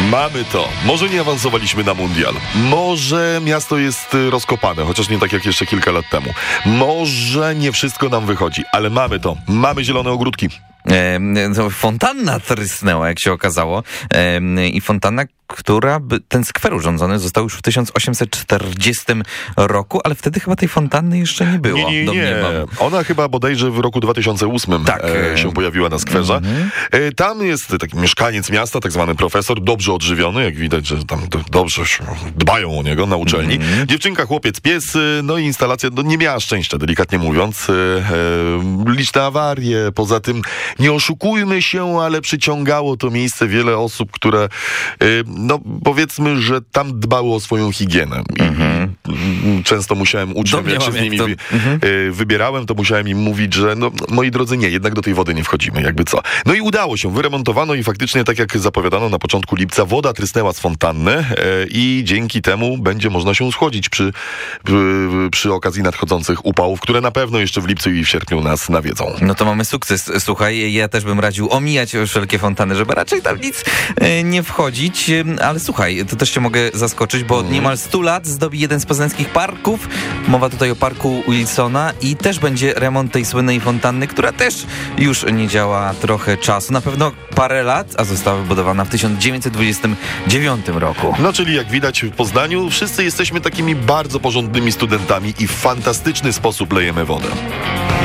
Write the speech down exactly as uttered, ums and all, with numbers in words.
Mamy to. Może nie awansowaliśmy na mundial. Może miasto jest rozkopane, chociaż nie tak jak jeszcze kilka lat temu. Może nie wszystko nam wychodzi, ale mamy to. Mamy zielone ogródki. E, no, fontanna trysnęła, jak się okazało. E, I fontanna, która, by, ten skwer urządzony został już w tysiąc osiemset czterdziestym roku, ale wtedy chyba tej fontanny jeszcze nie było. Nie, nie, nie. Ona chyba bodajże w roku dwa tysiące ósmym tak. e, się pojawiła na skwerze. Mm-hmm. E, tam jest taki mieszkaniec miasta, tak zwany profesor, dobrze odżywiony, jak widać, że tam do, dobrze dbają o niego na uczelni. Mm-hmm. Dziewczynka, chłopiec, pies, no i instalacja no, nie miała szczęścia, delikatnie mówiąc. E, e, liczne awarie, poza tym nie oszukujmy się, ale przyciągało to miejsce wiele osób, które e, no powiedzmy, że tam dbały o swoją higienę. I mm-hmm. Często musiałem uczniom, jak się z nimi to... wy, mm-hmm. wybierałem, to musiałem im mówić, że no, moi drodzy, nie, jednak do tej wody nie wchodzimy, jakby co. No i udało się, wyremontowano i faktycznie, tak jak zapowiadano na początku lipca, woda trysnęła z fontanny e, i dzięki temu będzie można się schłodzić przy, przy, przy okazji nadchodzących upałów, które na pewno jeszcze w lipcu i w sierpniu nas nawiedzą. No to mamy sukces. Słuchaj, ja też bym radził omijać wszelkie fontanny, żeby raczej tam nic e, nie wchodzić, ale słuchaj, to też cię mogę zaskoczyć, bo mm. niemal stu lat zdobi jeden z poznańskich parków. Mowa tutaj o parku Wilsona i też będzie remont tej słynnej fontanny, która też już nie działa trochę czasu. Na pewno parę lat, a została wybudowana w tysiąc dziewięćset dwudziestym dziewiątym roku. No czyli jak widać w Poznaniu wszyscy jesteśmy takimi bardzo porządnymi studentami i w fantastyczny sposób lejemy wodę.